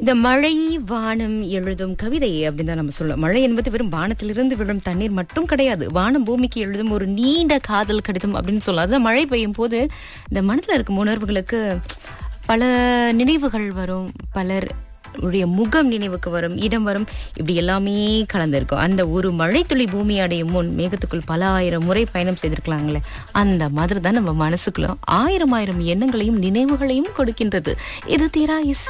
இந்த மழை வானம் எழுதும் கவிதை அப்படின்னு தான் நம்ம சொல்லலாம். மழை என்பது வெறும் வானத்திலிருந்து விழும் தண்ணீர் மட்டும் கிடையாது. வானம் பூமிக்கு எழுதும் ஒரு நீண்ட காதல் கடிதம் அப்படின்னு சொல்லலாம். அதுதான் மழை பெய்யும் போது இந்த மனதில் இருக்கும் உணர்வுகளுக்கு பல நினைவுகள் வரும், பலர் உடைய முகம் நினைவுக்கு வரும், இடம் வரும், இப்படி எல்லாமே கலந்திருக்கும். அந்த ஒரு மழைத்துளி பூமி அடையும் முன் மேகத்துக்குள் பல ஆயிரம் முறை பயணம் செய்திருக்கலாங்களே, அந்த மாதிரி தான் நம்ம மனசுக்குள்ள ஆயிரம் எண்ணங்களையும் நினைவுகளையும் கொடுக்கின்றது. இது தீரா இசை.